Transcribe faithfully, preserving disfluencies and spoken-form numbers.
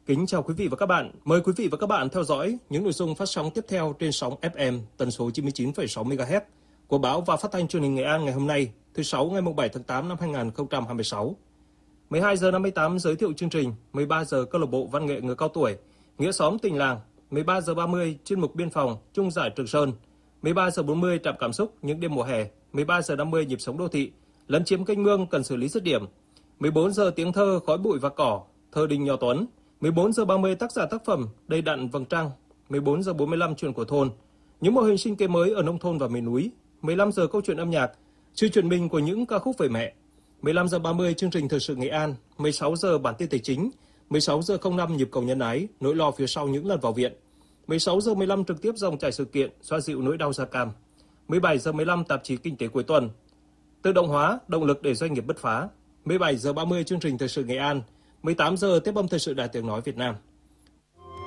Kính chào quý vị và các bạn. Mời quý vị và các bạn theo dõi những nội dung phát sóng tiếp theo trên sóng ép em tần số chín mươi chín phẩy sáu mê ga héc của báo và phát thanh truyền hình Nghệ An ngày hôm nay, thứ sáu ngày bảy tháng tám năm hai nghìn không trăm hai mươi sáu. mười hai giờ năm mươi tám giới thiệu chương trình, mười ba giờ câu lạc bộ văn nghệ người cao tuổi, nghĩa xóm tình làng, mười ba giờ ba mươi chuyên mục biên phòng, trung giải Trường Sơn, mười ba giờ bốn mươi trạm cảm xúc những đêm mùa hè, mười ba giờ năm mươi nhịp sống đô thị, lấn chiếm kênh mương cần xử lý dứt điểm, mười bốn giờ tiếng thơ khói bụi và cỏ, thơ Đinh Nho Tuấn, mười bốn giờ ba mươi tác giả tác phẩm Đầy đặn vầng trăng, mười bốn giờ bốn mươi lăm chuyện của thôn, những mô hình sinh kế mới ở nông thôn và miền núi, mười lăm giờ câu chuyện âm nhạc, sự chuyển mình của những ca khúc về mẹ, mười lăm giờ ba mươi chương trình thời sự Nghệ An, mười sáu giờ bản tin tài chính, mười sáu giờ không năm nhịp cầu nhân ái, nỗi lo phía sau những lần vào viện, mười sáu giờ mười lăm trực tiếp dòng chảy sự kiện, xoa dịu nỗi đau da cam, mười bảy giờ mười lăm tạp chí kinh tế cuối tuần, tự động hóa, động lực để doanh nghiệp bứt phá, mười bảy giờ ba mươi chương trình thời sự Nghệ An, mười tám giờ tiếp âm thời sự Đài Tiếng nói Việt Nam.